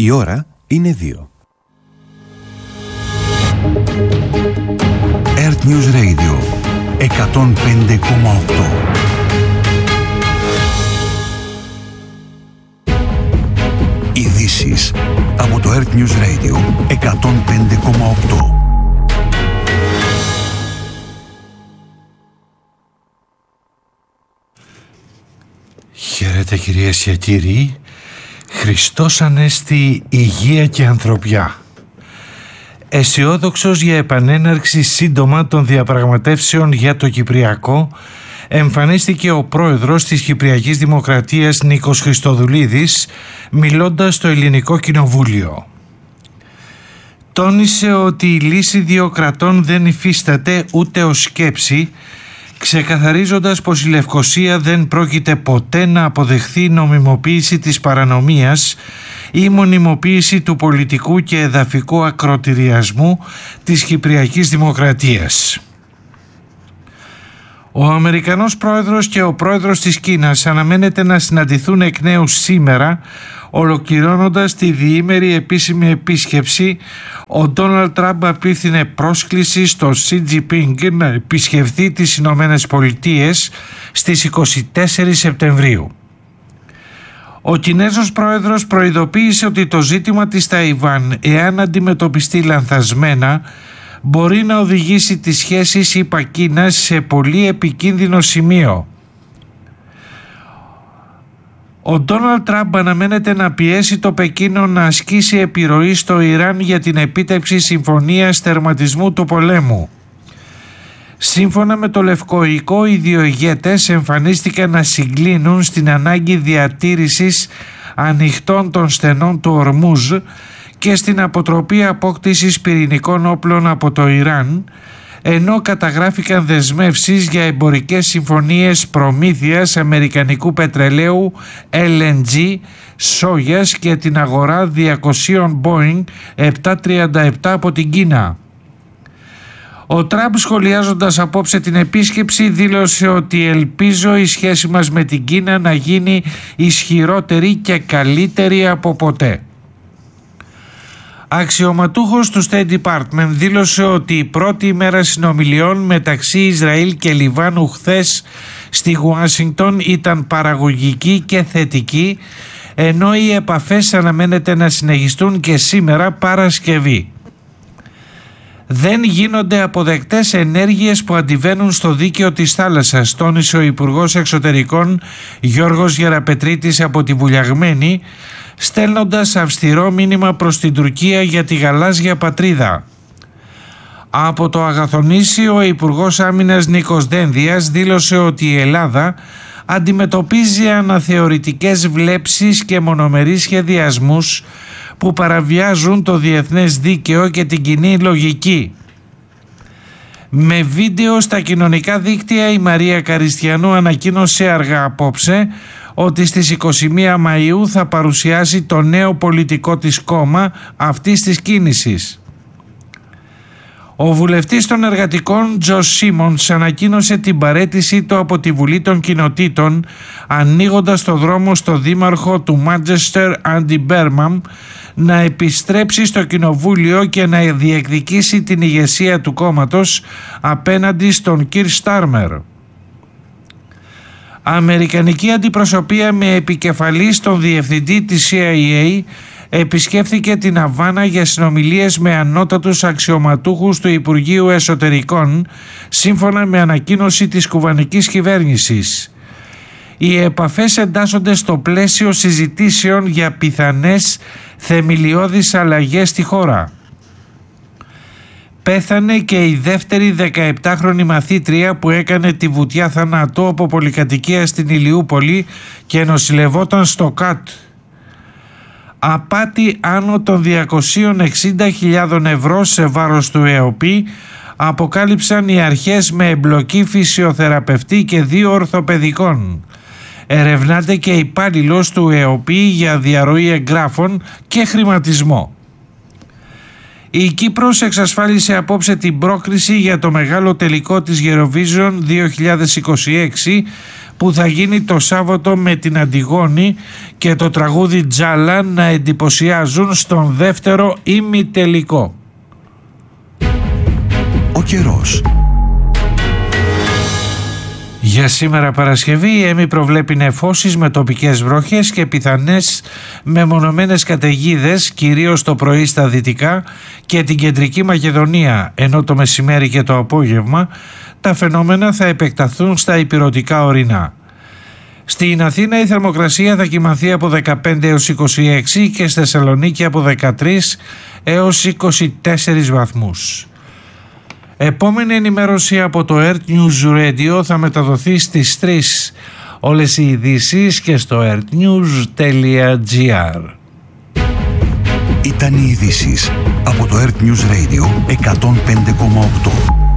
Η ώρα είναι 2. Earth News Radio 105,8. Ειδήσεις από το Earth News Radio 105,8. Χαίρετε κυρίες και κύριοι. Χριστός Ανέστη, υγεία και ανθρωπιά. Αισιόδοξος για επανέναρξη σύντομα των διαπραγματεύσεων για το Κυπριακό, εμφανίστηκε ο πρόεδρος της Κυπριακής Δημοκρατίας Νίκος Χριστοδουλίδης, μιλώντας στο Ελληνικό Κοινοβούλιο. Τόνισε ότι η λύση δύο κρατών δεν υφίσταται ούτε ως σκέψη, ξεκαθαρίζοντας πως η Λευκωσία δεν πρόκειται ποτέ να αποδεχθεί νομιμοποίηση της παρανομίας ή μονιμοποίηση του πολιτικού και εδαφικού ακροτηριασμού της Κυπριακής Δημοκρατίας. Ο Αμερικανός πρόεδρος και ο πρόεδρος της Κίνας αναμένεται να συναντηθούν εκ νέου σήμερα, ολοκληρώνοντας τη διήμερη επίσημη επίσκεψη. Ο Ντόναλντ Τραμπ απίθυνε πρόσκληση στο Σι Τζινπίνγκ να επισκεφθεί τις Ηνωμένες Πολιτείες στις 24 Σεπτεμβρίου. Ο Κινέζος πρόεδρος προειδοποίησε ότι το ζήτημα της Ταϊβάν, εάν αντιμετωπιστεί λανθασμένα, μπορεί να οδηγήσει τις σχέσεις ΗΠΑ-Κίνας σε πολύ επικίνδυνο σημείο. Ο Ντόναλντ Τραμπ αναμένεται να πιέσει το Πεκίνο να ασκήσει επιρροή στο Ιράν για την επίτευξη συμφωνίας τερματισμού του πολέμου. Σύμφωνα με το Λευκό Οικό, οι δύο ηγέτες εμφανίστηκαν να συγκλίνουν στην ανάγκη διατήρησης ανοιχτών των στενών του Ορμούζ και στην αποτροπή απόκτησης πυρηνικών όπλων από το Ιράν, ενώ καταγράφηκαν δεσμεύσεις για εμπορικές συμφωνίες προμήθειας αμερικανικού πετρελαίου LNG, σόγιας και την αγορά 200 Boeing 737 από την Κίνα. Ο Τραμπ, σχολιάζοντας απόψε την επίσκεψη, δήλωσε ότι «ελπίζω η σχέση μας με την Κίνα να γίνει ισχυρότερη και καλύτερη από ποτέ». Αξιωματούχος του State Department δήλωσε ότι η πρώτη ημέρα συνομιλιών μεταξύ Ισραήλ και Λιβάνου χθες στη Ουάσιγκτον ήταν παραγωγική και θετική, ενώ οι επαφές αναμένεται να συνεχιστούν και σήμερα Παρασκευή. «Δεν γίνονται αποδεκτές ενέργειες που αντιβαίνουν στο δίκαιο της θάλασσας», τόνισε ο Υπουργός Εξωτερικών Γιώργος Γεραπετρίτης από τη Βουλιαγμένη, στέλνοντας αυστηρό μήνυμα προς την Τουρκία για τη γαλάζια πατρίδα. Από το Αγαθονήσι, ο Υπουργός Άμυνας Νίκος Δένδιας δήλωσε ότι η Ελλάδα αντιμετωπίζει αναθεωρητικές βλέψεις και μονομερείς σχεδιασμούς που παραβιάζουν το διεθνές δίκαιο και την κοινή λογική. Με βίντεο στα κοινωνικά δίκτυα, η Μαρία Καριστιανού ανακοίνωσε αργά απόψε ότι στις 21 Μαΐου θα παρουσιάσει το νέο πολιτικό της κόμμα αυτής της κίνησης. Ο βουλευτής των εργατικών Τζος Σίμονς ανακοίνωσε την παραίτησή του από τη Βουλή των Κοινοτήτων, ανοίγοντας το δρόμο στο δήμαρχο του Μάντσεστερ Άντι Μπέρμαν να επιστρέψει στο κοινοβούλιο και να διεκδικήσει την ηγεσία του κόμματος απέναντι στον Κιρ Στάρμερ. Αμερικανική αντιπροσωπεία με επικεφαλής τον διευθυντή της CIA επισκέφθηκε την Αβάνα για συνομιλίες με ανώτατους αξιωματούχους του Υπουργείου Εσωτερικών, σύμφωνα με ανακοίνωση της κουβανικής κυβέρνησης. Οι επαφές εντάσσονται στο πλαίσιο συζητήσεων για πιθανές θεμελιώδεις αλλαγές στη χώρα. Πέθανε και η δεύτερη 17χρονη μαθήτρια που έκανε τη βουτιά θανάτου από πολυκατοικία στην Ηλιούπολη και νοσηλευόταν στο ΚΑΤ. Απάτη άνω των 260.000 ευρώ σε βάρος του ΕΟΠΗ αποκάλυψαν οι αρχές με εμπλοκή φυσιοθεραπευτή και 2 ορθοπαιδικών. Ερευνάται και υπάλληλος του ΕΟΠΗ για διαρροή εγγράφων και χρηματισμό. Η Κύπρος εξασφάλισε απόψε την πρόκριση για το μεγάλο τελικό της Eurovision 2026 που θα γίνει το Σάββατο με την Αντιγόνη και το τραγούδι Τζάλα να εντυπωσιάζουν στον δεύτερο ημιτελικό. Ο καιρός. Για σήμερα Παρασκευή η ΕΜΗ προβλέπει νεφώσεις με τοπικές βροχές και πιθανές μεμονωμένες καταιγίδες, κυρίως το πρωί στα δυτικά και την κεντρική Μακεδονία, ενώ το μεσημέρι και το απόγευμα τα φαινόμενα θα επεκταθούν στα ηπειρωτικά ορεινά. Στην Αθήνα η θερμοκρασία θα κυμανθεί από 15 έως 26 και στη Θεσσαλονίκη από 13 έως 24 βαθμούς. Επόμενη ενημέρωση από το Earth News Radio θα μεταδοθεί στις 3 όλες οι ειδήσεις και στο earthnews.gr. Ήταν οι ειδήσεις από το Earth News Radio 105,8.